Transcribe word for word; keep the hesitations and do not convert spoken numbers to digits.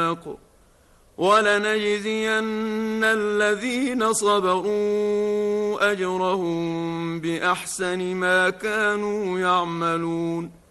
وفاق ولنجزين الذين صبروا أجرهم بأحسن ما كانوا يعملون